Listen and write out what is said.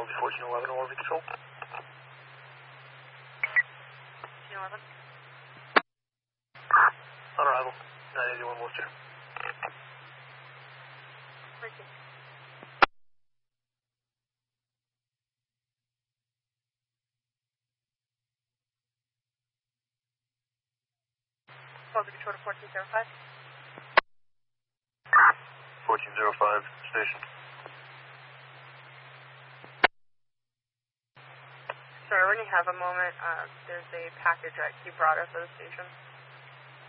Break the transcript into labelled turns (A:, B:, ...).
A: LV 1411 to Orby Control.
B: 1411.
A: On arrival, 981 Worcester.
B: Thank you. LV Control to 1405.
A: 1405, station.
B: Sorry, when you have a moment, there's a package that you brought us at the station.